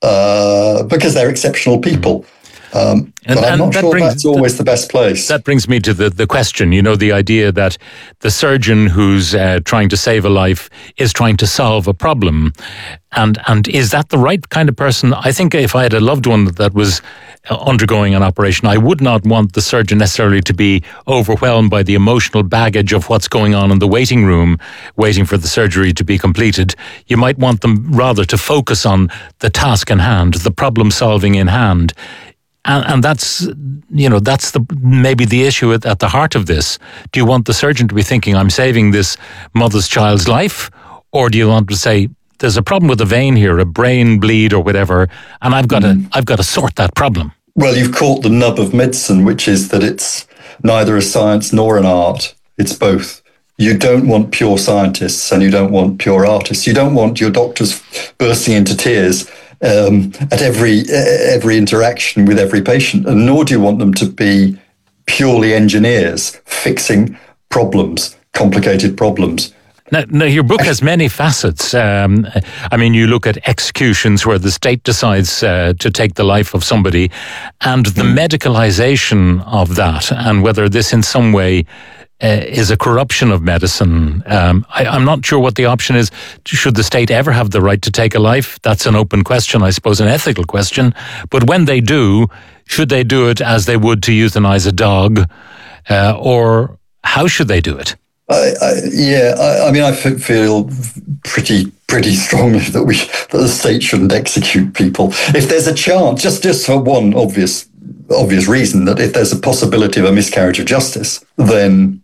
uh, because they're exceptional people. Um, and, but I'm and not that sure brings, that's always the best place. That brings me to the, the question, you know, the idea that the surgeon who's uh, trying to save a life is trying to solve a problem. And and is that the right kind of person? I think if I had a loved one that was undergoing an operation, I would not want the surgeon necessarily to be overwhelmed by the emotional baggage of what's going on in the waiting room, waiting for the surgery to be completed. You might want them rather to focus on the task in hand, the problem solving in hand. And, and that's, you know, that's the maybe the issue at, at the heart of this. Do you want the surgeon to be thinking, I'm saving this mother's child's life? Or do you want to say, there's a problem with a vein here, a brain bleed or whatever, and I've got mm. to I've got to sort that problem? Well, you've caught the nub of medicine, which is that it's neither a science nor an art. It's both. You don't want pure scientists and you don't want pure artists. You don't want your doctors bursting into tears Um, at every every interaction with every patient, and nor do you want them to be purely engineers fixing problems, complicated problems. Now, now your book has many facets. Um, I mean, you look at executions where the state decides uh, to take the life of somebody, and the mm. medicalization of that, and whether this in some way Uh, is a corruption of medicine. Um, I, I'm not sure what the option is. Should the state ever have the right to take a life? That's an open question, I suppose, an ethical question. But when they do, should they do it as they would to euthanize a dog? Uh, or how should they do it? I, I, yeah, I, I mean, I f- feel pretty pretty strongly that we that the state shouldn't execute people. If there's a chance, just just for one obvious obvious reason, that if there's a possibility of a miscarriage of justice, then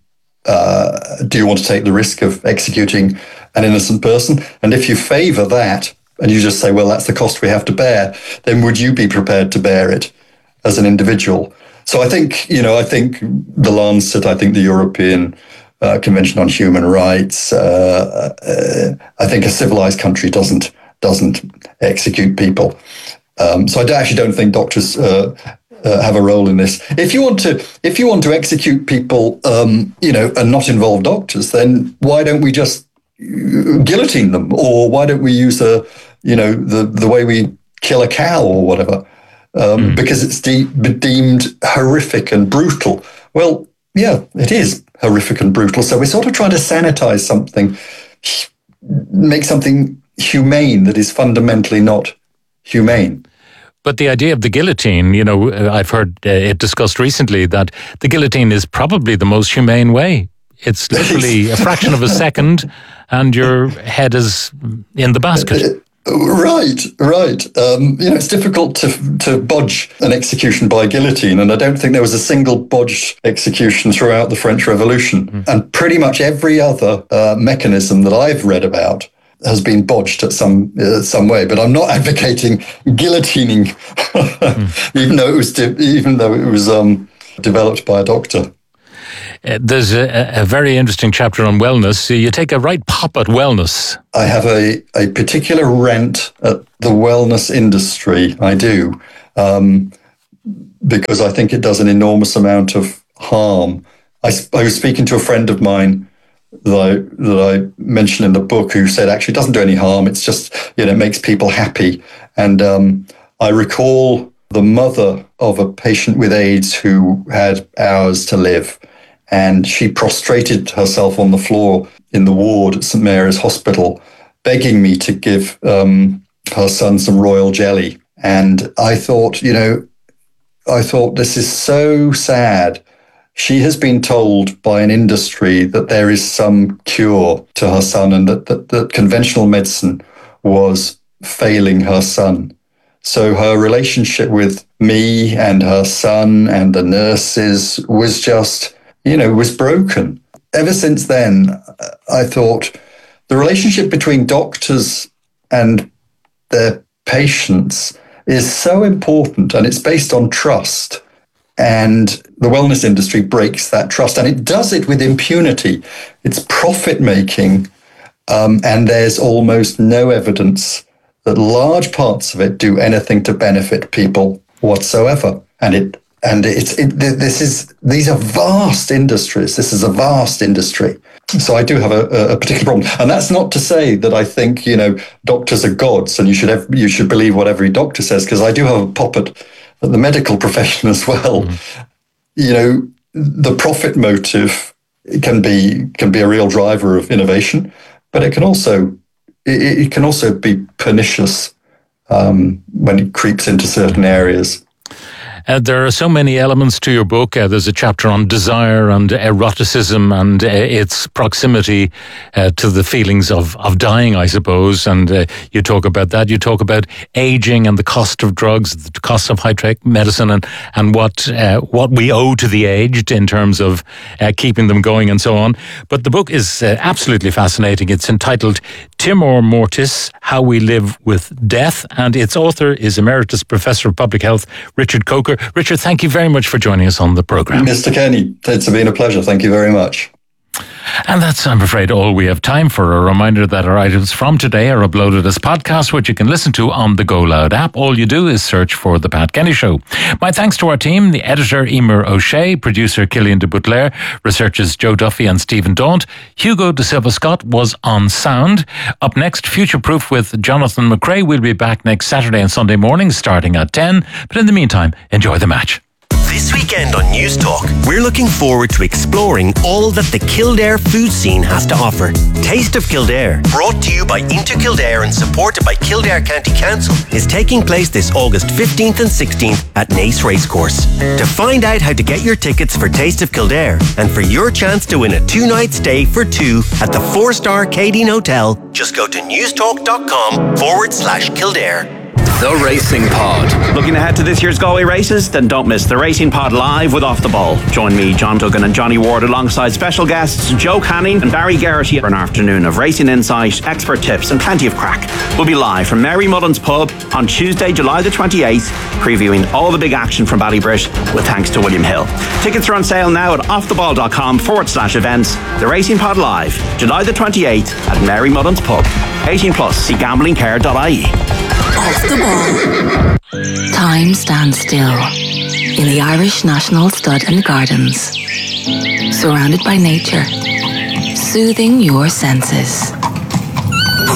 Uh, do you want to take the risk of executing an innocent person? And if you favour that, and you just say, well, that's the cost we have to bear, then would you be prepared to bear it as an individual? So I think, you know, I think the Lancet, I think the European uh, Convention on Human Rights, uh, uh, I think a civilised country doesn't doesn't execute people. Um, so I actually don't think doctors Uh, Uh, have a role in this. If you want to, if you want to execute people, um, you know, and not involve doctors, then why don't we just guillotine them? Or why don't we use a, you know, the, the way we kill a cow or whatever? Um, mm. Because it's de- deemed horrific and brutal. Well, yeah, it is horrific and brutal. So we're sort of trying to sanitize something, make something humane that is fundamentally not humane. But the idea of the guillotine, you know, I've heard uh, it discussed recently that the guillotine is probably the most humane way. It's literally a fraction of a second and your head is in the basket. Right, right. Um, you know, it's difficult to to bodge an execution by guillotine, and I don't think there was a single bodged execution throughout the French Revolution. Mm. And pretty much every other uh, mechanism that I've read about has been bodged at some uh, some way. But I'm not advocating guillotining, mm. even though it was de- even though it was um, developed by a doctor. Uh, there's a, a very interesting chapter on wellness. You take a right pop at wellness. I have a, a particular rant at the wellness industry. I do, um, because I think it does an enormous amount of harm. I, I was speaking to a friend of mine that I, that I mentioned in the book who said actually it doesn't do any harm. It's just, you know, it makes people happy. And um, I recall the mother of a patient with AIDS who had hours to live. And she prostrated herself on the floor in the ward at St Mary's Hospital, begging me to give um, her son some royal jelly. And I thought, you know, I thought this is so sad. She has been told by an industry that there is some cure to her son and that, that, that conventional medicine was failing her son. So her relationship with me and her son and the nurses was just, you know, was broken. Ever since then, I thought the relationship between doctors and their patients is so important, and it's based on trust. And the wellness industry breaks that trust, and it does it with impunity. It's profit-making, um, and there's almost no evidence that large parts of it do anything to benefit people whatsoever. And it And it's it, this is these are vast industries. This is a vast industry. So I do have a, a particular problem, and that's not to say that I think, you know, doctors are gods and you should have, you should believe what every doctor says, because I do have a pop at, at the medical profession as well. Mm. You know, the profit motive can be can be a real driver of innovation, but it can also it, it can also be pernicious um, when it creeps into certain areas. Uh, there are so many elements to your book. Uh, there's a chapter on desire and eroticism and uh, its proximity uh, to the feelings of, of dying, I suppose. And uh, you talk about that. You talk about aging and the cost of drugs, the cost of high-tech medicine, and, and what uh, what we owe to the aged in terms of uh, keeping them going and so on. But the book is uh, absolutely fascinating. It's entitled Timor Mortis, How We Live with Death. And its author is Emeritus Professor of Public Health, Richard Coker. Richard, thank you very much for joining us on the programme. Mister Kenny, it's been a pleasure. Thank you very much. And that's, I'm afraid, all we have time for. A reminder that our items from today are uploaded as podcasts, which you can listen to on the Go Loud app. All you do is search for The Pat Kenny Show. My thanks to our team, the editor, Emer O'Shea, producer, Killian de Boutler, researchers Joe Duffy and Stephen Daunt. Hugo de Silva Scott was on sound. Up next, Future Proof with Jonathan McRae. We'll be back next Saturday and Sunday morning, starting at ten. But in the meantime, enjoy the match. This weekend on News Talk, we're looking forward to exploring all that the Kildare food scene has to offer. Taste of Kildare, brought to you by Into Kildare and supported by Kildare County Council, is taking place this August fifteenth and sixteenth at Naas Racecourse. To find out how to get your tickets for Taste of Kildare and for your chance to win a two-night stay for two at the four-star Cadine Hotel, just go to newstalk.com forward slash Kildare. The Racing Pod. Looking ahead to this year's Galway races? Then don't miss The Racing Pod live with Off the Ball. Join me, John Duggan and Johnny Ward alongside special guests Joe Canning and Barry Garrity for an afternoon of racing insight, expert tips and plenty of crack. We'll be live from Mary Mullen's Pub on Tuesday, July the twenty-eighth, previewing all the big action from Ballybrit with thanks to William Hill. Tickets are on sale now at offtheball.com forward slash events. The Racing Pod live, July the twenty-eighth at Mary Mullen's Pub. eighteen plus, see gambling care dot I E. Off the ball. Time stands still in the Irish National Stud and Gardens, surrounded by nature, soothing your senses.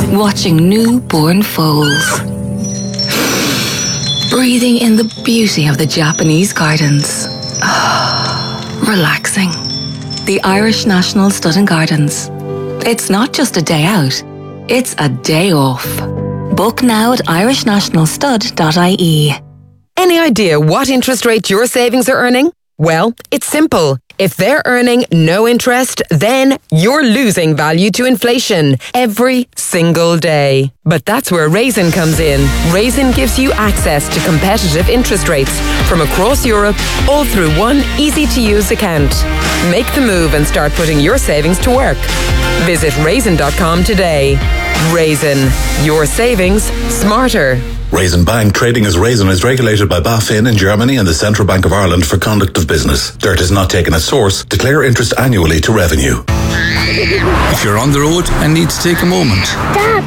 watching newborn foals, breathing in the beauty of the Japanese gardens. Relaxing. The Irish National Stud and Gardens. It's not just a day out, it's a day off. Book now at irish national stud dot I E. Any idea what interest rate your savings are earning? Well, it's simple. If they're earning no interest, then you're losing value to inflation every single day. But that's where Raisin comes in. Raisin gives you access to competitive interest rates from across Europe, all through one easy-to-use account. Make the move and start putting your savings to work. Visit raisin dot com today. Raisin, your savings smarter. Raisin Bank, trading as Raisin, is regulated by BaFin in Germany and the Central Bank of Ireland for conduct of business. Dirt is not taken at source. Declare interest annually to revenue. If you're on the road and need to take a moment. Stop!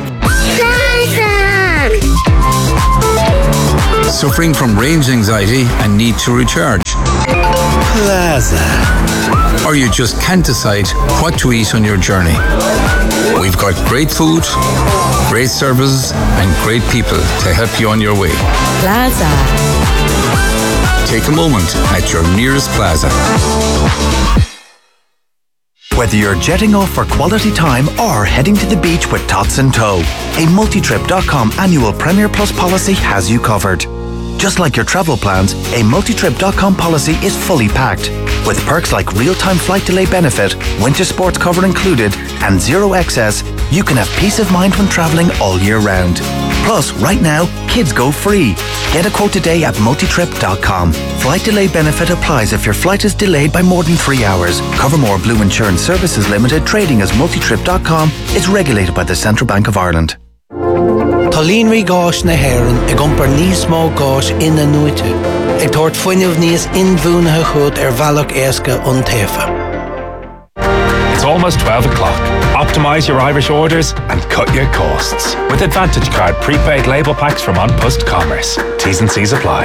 Plaza! Suffering from range anxiety and need to recharge. Plaza. Or you just can't decide what to eat on your journey. We've got great food, great services, and great people to help you on your way. Plaza. Take a moment at your nearest Plaza. Whether you're jetting off for quality time or heading to the beach with tots in tow, a multitrip dot com annual Premier Plus policy has you covered. Just like your travel plans, a multitrip dot com policy is fully packed. With perks like real-time flight delay benefit, winter sports cover included, and zero excess, you can have peace of mind when travelling all year round. Plus, right now, kids go free. Get a quote today at multitrip dot com. Flight delay benefit applies if your flight is delayed by more than three hours. Covermore Blue Insurance Services Limited, trading as multitrip dot com, is regulated by the Central Bank of Ireland. Tolínri gáis na haireann ag iompar níos mó gáis ina nuite. Ag tuairt fuinneamh níos inmhúnathe chud ar bhealach éasca ón taofa. It's almost twelve o'clock. Optimise your Irish orders and cut your costs with Advantage Card prepaid label packs from On Post Commerce. T's and C's apply.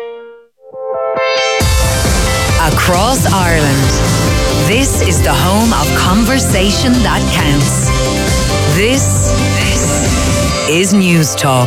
Across Ireland, this is the home of conversation that counts. This, this is News Talk.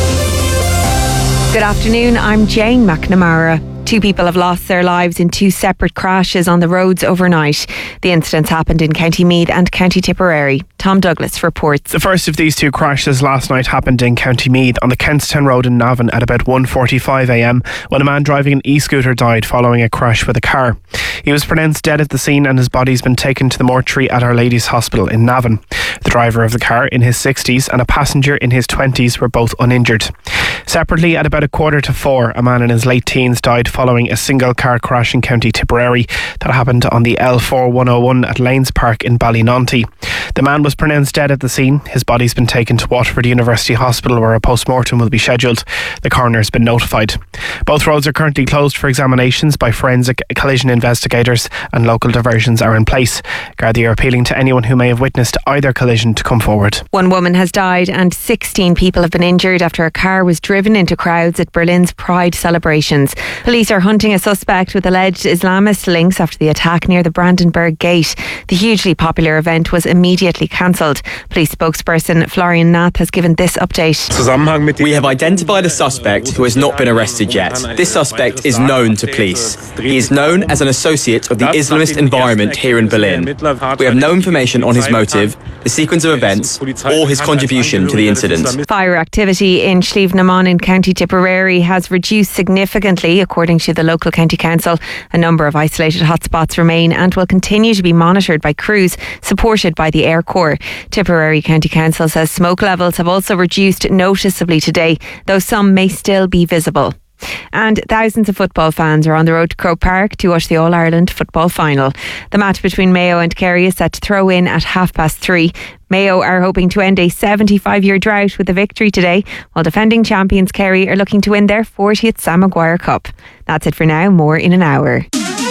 Good afternoon, I'm Jane McNamara. Two people have lost their lives in two separate crashes on the roads overnight. The incidents happened in County Meath and County Tipperary. Tom Douglas reports. The first of these two crashes last night happened in County Meath on the Kentstown Road in Navan at about one forty-five a m when a man driving an e-scooter died following a crash with a car. He was pronounced dead at the scene and his body has been taken to the mortuary at Our Lady's Hospital in Navan. The driver of the car, in his sixties, and a passenger in his twenties were both uninjured. Separately, at about a quarter to four, a man in his late teens died following a single car crash in County Tipperary that happened on the L four one oh one at Lanes Park in Ballynonty. The man was pronounced dead at the scene. His body's been taken to Waterford University Hospital where a post-mortem will be scheduled. The coroner has been notified. Both roads are currently closed for examinations by forensic collision investigators and local diversions are in place. Gardaí are appealing to anyone who may have witnessed either collision to come forward. One woman has died and sixteen people have been injured after a car was driven into crowds at Berlin's Pride celebrations. Police are hunting a suspect with alleged Islamist links after the attack near the Brandenburg Gate. The hugely popular event was immediately cancelled. Police spokesperson Florian Nath has given this update. We have identified a suspect who has not been arrested yet. This suspect is known to police. He is known as an associate of the Islamist environment here in Berlin. We have no information on his motive, the sequence of events, or his contribution to the incident. Fire activity in Slievenamon in County Tipperary has reduced significantly, according to the local county council. A number of isolated hotspots remain and will continue to be monitored by crews supported by the Air Corps. Tipperary County Council says smoke levels have also reduced noticeably today, though some may still be visible. And thousands of football fans are on the road to Croke Park to watch the All-Ireland football final. The match between Mayo and Kerry is set to throw in at half past three. Mayo are hoping to end a seventy-five-year drought with a victory today, while defending champions Kerry are looking to win their fortieth Sam Maguire Cup. That's it for now. More in an hour.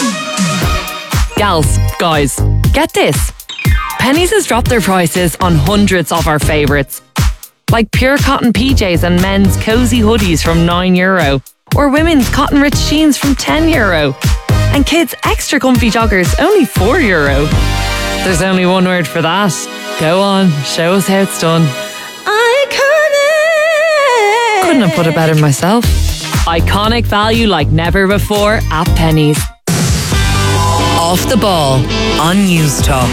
Gals, guys, get this. Penneys has dropped their prices on hundreds of our favourites. Like pure cotton P Js and men's cosy hoodies from nine euro. Or women's cotton rich jeans from ten euro. And kids' extra comfy joggers only four euro. There's only one word for that. Go on, show us how it's done. Couldn't have put it better myself. Iconic value like never before at Pennies. Off the Ball on News Talk.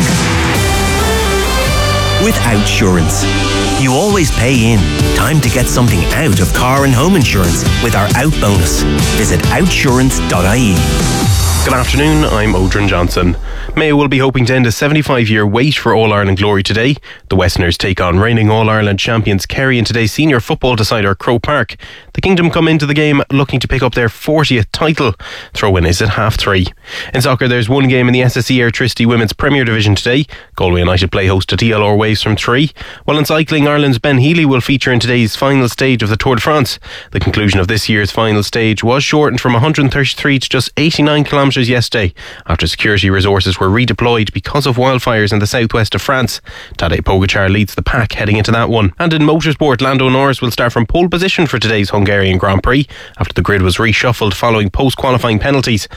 With Outsurance, you always pay in. Time to get something out of car and home insurance with our Out bonus. Visit outsurance dot I E. Good afternoon, I'm Odrin Johnson. Mayo will be hoping to end a seventy-five-year wait for All-Ireland glory today. The Westerners take on reigning All-Ireland champions Kerry in today's senior football decider Croke Park. The Kingdom come into the game looking to pick up their fortieth title. Throw-in is at half three. In soccer, there's one game in the S S E Airtricity Women's Premier Division today. Galway United play host to T L R Waves from three. While in cycling, Ireland's Ben Healy will feature in today's final stage of the Tour de France. The conclusion of this year's final stage was shortened from one hundred thirty-three to just eighty-nine kilometres yesterday after security resources were redeployed because of wildfires in the southwest of France. Tadej Pogacar leads the pack heading into that one. And in motorsport, Lando Norris will start from pole position for today's Hungarian Grand Prix after the grid was reshuffled following post-qualifying penalties.